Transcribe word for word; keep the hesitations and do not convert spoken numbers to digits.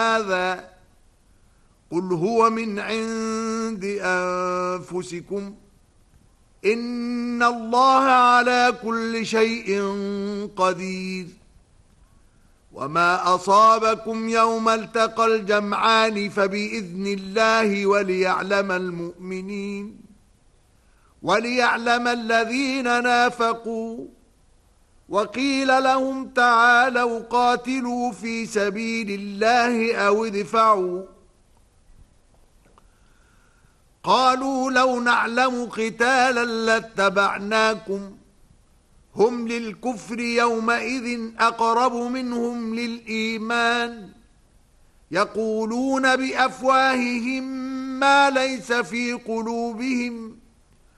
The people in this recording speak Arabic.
هذا قل هو من عند أنفسكم إن الله على كل شيء قدير وما أصابكم يوم التقى الجمعان فبإذن الله وليعلم المؤمنين وليعلم الذين نافقوا وقيل لهم تعالوا قاتلوا في سبيل الله أو ادفعوا قالوا لو نعلم قتالا لاتبعناكم هم للكفر يومئذ أقرب منهم للإيمان يقولون بأفواههم ما ليس في قلوبهم